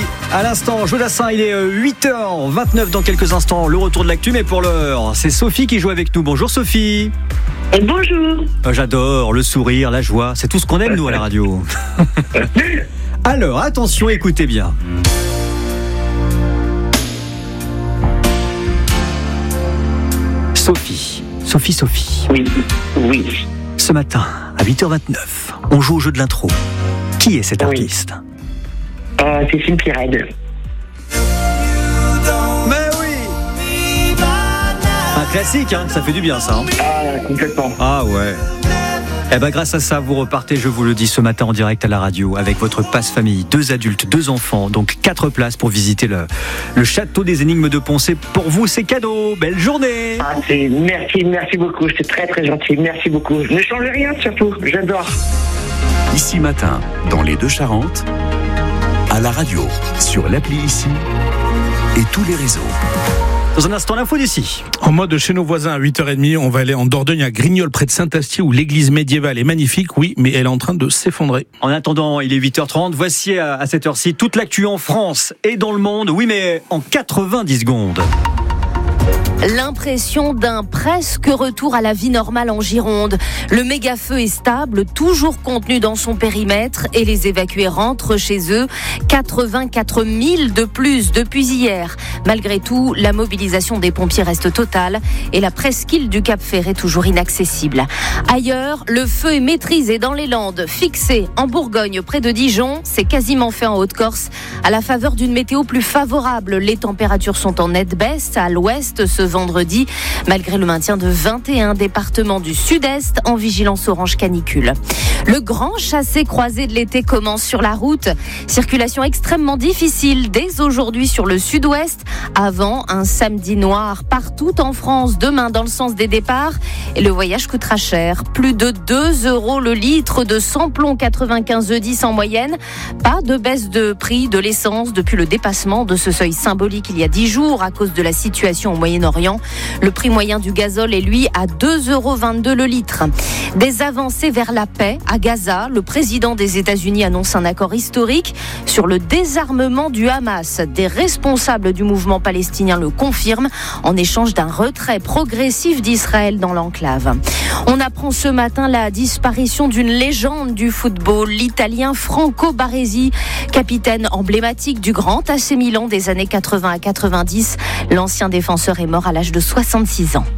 à l'instant, Jodassin, il est 8h29 dans quelques instants, le retour de l'actu, mais pour l'heure, c'est Sophie qui joue avec nous. Bonjour Sophie. Et bonjour. J'adore le sourire, la joie, c'est tout ce qu'on aime nous à la radio. Alors, attention, écoutez bien. Sophie. Oui. Ce matin, à 8h29, on joue au jeu de l'intro. Qui est cet artiste ? C'est Phil Pirède. Mais oui. Un classique, hein, ça fait du bien ça. Hein. Ah, complètement. Ah ouais. Eh ben grâce à ça, vous repartez, je vous le dis, ce matin en direct à la radio avec votre passe famille, 2 adultes, 2 enfants, donc 4 places pour visiter le château des énigmes de Poncé. Pour vous, c'est cadeau. Belle journée. Ah, merci beaucoup. C'est très très gentil. Merci beaucoup. Ne changez rien surtout. J'adore. Ici Matin, dans les Deux-Charentes, à la radio, sur l'appli Ici et tous les réseaux. Dans un instant, l'info d'ici. En mode chez nos voisins à 8h30, on va aller en Dordogne à Grignols près de Saint-Astier où l'église médiévale est magnifique, oui, mais elle est en train de s'effondrer. En attendant, il est 8h30. Voici à cette heure-ci toute l'actu en France et dans le monde. Oui, mais en 90 secondes. L'impression d'un presque retour à la vie normale en Gironde. Le méga-feu est stable, toujours contenu dans son périmètre et les évacués rentrent chez eux. 84 000 de plus depuis hier. Malgré tout, la mobilisation des pompiers reste totale et la presqu'île du Cap-Ferret toujours inaccessible. Ailleurs, le feu est maîtrisé dans les Landes, fixé en Bourgogne près de Dijon. C'est quasiment fait en Haute-Corse. À la faveur d'une météo plus favorable, les températures sont en nette baisse à l'ouest ce vendredi, malgré le maintien de 21 départements du sud-est en vigilance orange canicule. Le grand chassé-croisé de l'été commence sur la route. Circulation extrêmement difficile dès aujourd'hui sur le sud-ouest, avant un samedi noir partout en France demain dans le sens des départs. Et le voyage coûtera cher, plus de 2 € le litre de samplon 95 E10 en moyenne. Pas de baisse de prix de l'essence depuis le dépassement de ce seuil symbolique il y a 10 jours à cause de la situation au Moyen-Orient. Le prix moyen du gazole est lui à 2,22 € le litre. Des avancées vers la paix à Gaza. Le président des États-Unis annonce un accord historique sur le désarmement du Hamas. Des responsables du mouvement palestinien le confirment en échange d'un retrait progressif d'Israël dans l'enclave. On apprend ce matin la disparition d'une légende du football, l'Italien Franco Baresi, capitaine emblématique du grand AC Milan des années 80 à 90. L'ancien défenseur est mort à l'âge de 66 ans.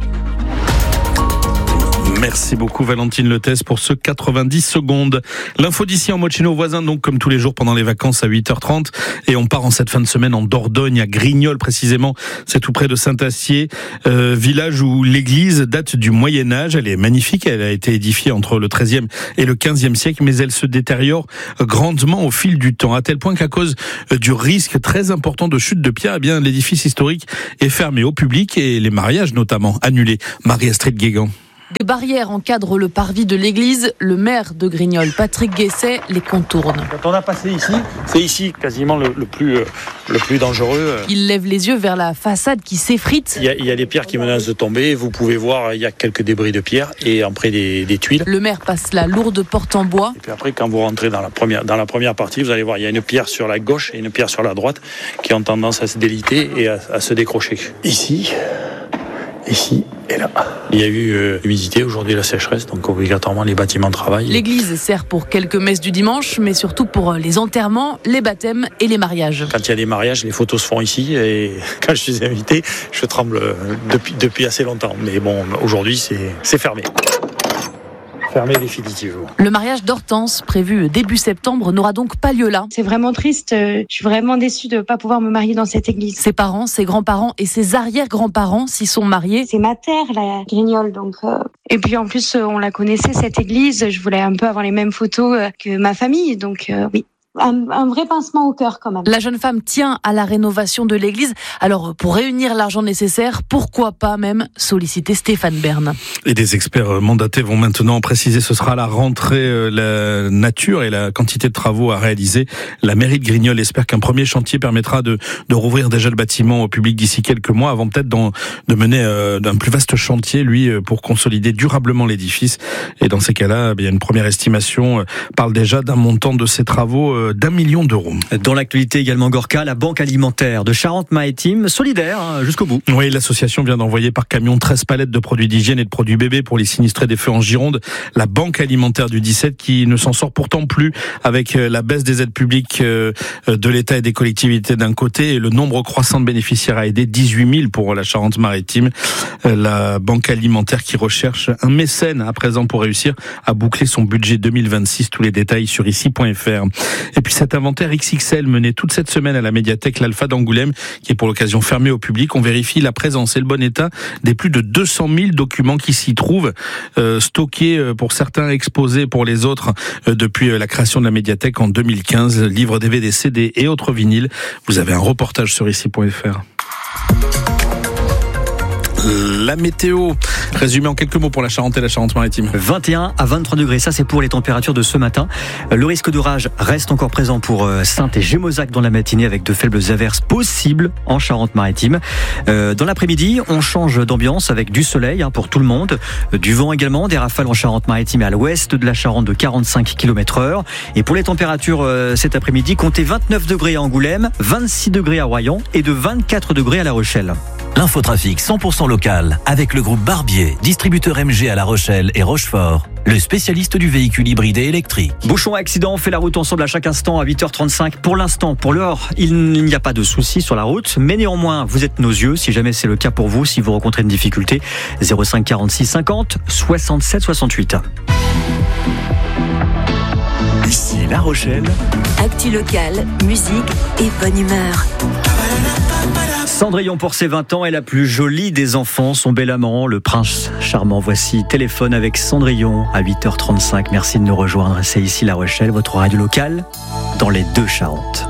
Merci beaucoup Valentine Lethès pour ce 90 secondes. L'info d'ici en mode chez nos voisins, donc comme tous les jours pendant les vacances à 8h30. Et on part en cette fin de semaine en Dordogne, à Grignols précisément. C'est tout près de Saint-Astier, village où l'église date du Moyen-Âge. Elle est magnifique, elle a été édifiée entre le XIIIe et le XVe siècle, mais elle se détériore grandement au fil du temps, à tel point qu'à cause du risque très important de chute de pierre, eh bien l'édifice historique est fermé au public et les mariages notamment annulés. Marie-Astrid Guégan. Des barrières encadrent le parvis de l'église. Le maire de Grignols, Patrick Guesset, les contourne. Quand on a passé ici, c'est ici quasiment le plus dangereux. Il lève les yeux vers la façade qui s'effrite. Il y a des pierres qui menacent de tomber. Vous pouvez voir, il y a quelques débris de pierres et après des tuiles. Le maire passe la lourde porte en bois. Et puis après, quand vous rentrez dans la première partie, vous allez voir, il y a une pierre sur la gauche et une pierre sur la droite qui ont tendance à se déliter et à se décrocher. Ici et là. Il y a eu l'humidité, aujourd'hui la sécheresse, donc obligatoirement les bâtiments travaillent. L'église sert pour quelques messes du dimanche, mais surtout pour les enterrements, les baptêmes et les mariages. Quand il y a des mariages, les photos se font ici et quand je suis invité, je tremble depuis assez longtemps. Mais bon, aujourd'hui c'est fermé. Fermé définitivement. Le mariage d'Hortense, prévu début septembre, n'aura donc pas lieu là. C'est vraiment triste. Je suis vraiment déçue de ne pas pouvoir me marier dans cette église. Ses parents, ses grands-parents et ses arrière-grands-parents s'y sont mariés. C'est ma terre, la Grignols, donc. Et puis en plus, on la connaissait cette église. Je voulais un peu avoir les mêmes photos que ma famille, donc oui. Un vrai pincement au cœur quand même. La jeune femme tient à la rénovation de l'église. Alors pour réunir l'argent nécessaire, pourquoi pas même solliciter Stéphane Bern. Et des experts mandatés vont maintenant préciser, ce sera à la rentrée, la nature et la quantité de travaux à réaliser. La mairie de Grignols espère qu'un premier chantier permettra de rouvrir déjà le bâtiment au public d'ici quelques mois, avant peut-être de mener d'un plus vaste chantier, lui, pour consolider durablement l'édifice. Et dans ces cas-là, il y a une première estimation parle déjà d'un montant de ces travaux d'1 million d'euros. Dans l'actualité également, Gorka, la Banque alimentaire de Charente-Maritime, solidaire jusqu'au bout. Oui, l'association vient d'envoyer par camion 13 palettes de produits d'hygiène et de produits bébés pour les sinistrés des feux en Gironde. La Banque alimentaire du 17 qui ne s'en sort pourtant plus avec la baisse des aides publiques de l'État et des collectivités d'un côté et le nombre croissant de bénéficiaires a aidé 18 000 pour la Charente-Maritime. La Banque alimentaire qui recherche un mécène à présent pour réussir à boucler son budget 2026. Tous les détails sur ici.fr. Et puis cet inventaire XXL mené toute cette semaine à la médiathèque l'Alpha d'Angoulême qui est pour l'occasion fermée au public. On vérifie la présence et le bon état des plus de 200 000 documents qui s'y trouvent, stockés pour certains, exposés pour les autres depuis la création de la médiathèque en 2015. Livres, DVD, CD et autres vinyles. Vous avez un reportage sur ici.fr. La météo, résumé en quelques mots pour la Charente et la Charente-Maritime. 21 à 23 degrés, ça c'est pour les températures de ce matin. Le risque d'orage reste encore présent pour Saintes et Gémozac dans la matinée avec de faibles averses possibles en Charente-Maritime. Dans l'après-midi, on change d'ambiance avec du soleil pour tout le monde. Du vent également, des rafales en Charente-Maritime et à l'ouest de la Charente de 45 km/h. Et pour les températures cet après-midi, comptez 29 degrés à Angoulême, 26 degrés à Royan et de 24 degrés à La Rochelle. L'infotrafic 100% local avec le groupe Barbier, distributeur MG à La Rochelle et Rochefort, le spécialiste du véhicule hybride et électrique. Bouchon accident, on fait la route ensemble à chaque instant à 8h35. Pour l'instant, pour l'heure, il n'y a pas de soucis sur la route, mais néanmoins, vous êtes nos yeux, si jamais c'est le cas pour vous, si vous rencontrez une difficulté. 05 46 50 67 68. Ici La Rochelle. Actu locale, musique et bonne humeur. Cendrillon pour ses 20 ans est la plus jolie des enfants. Son bel amant, le prince charmant. Voici Téléphone avec Cendrillon à 8h35. Merci de nous rejoindre. C'est ici La Rochelle, votre radio locale dans les deux Charentes.